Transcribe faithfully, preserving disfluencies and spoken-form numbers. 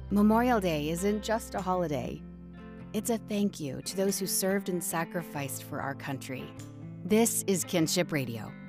Memorial Day isn't just a holiday. It's a thank you to those who served and sacrificed for our country. This is Kinship Radio.